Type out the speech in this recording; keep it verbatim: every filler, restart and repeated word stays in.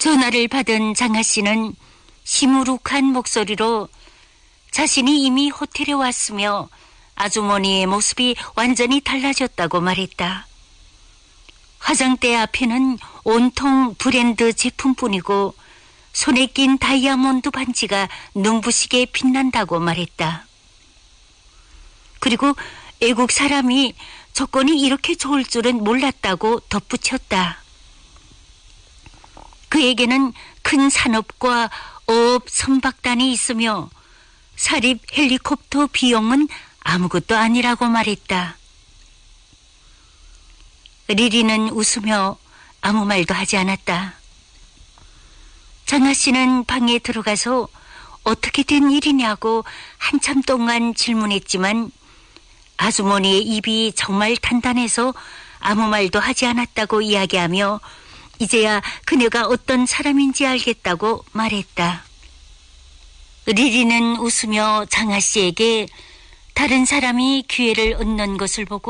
전화를 받은 장하 씨는 시무룩한 목소리로 자신이 이미 호텔에 왔으며 아주머니의 모습이 완전히 달라졌다고 말했다. 화장대 앞에는 온통 브랜드 제품뿐이고 손에 낀 다이아몬드 반지가 눈부시게 빛난다고 말했다. 그리고 애국 사람이 조건이 이렇게 좋을 줄은 몰랐다고 덧붙였다. 그에게는 큰 산업과 어업 선박단이 있으며 사립 헬리콥터 비용은 아무것도 아니라고 말했다. 리리는 웃으며 아무 말도 하지 않았다. 장하 씨는 방에 들어가서 어떻게 된 일이냐고 한참 동안 질문했지만 아주머니의 입이 정말 단단해서 아무 말도 하지 않았다고 이야기하며 이제야 그녀가 어떤 사람인지 알겠다고 말했다. 리리는 웃으며 장하 씨에게 다른 사람이 기회를 얻는 것을 보고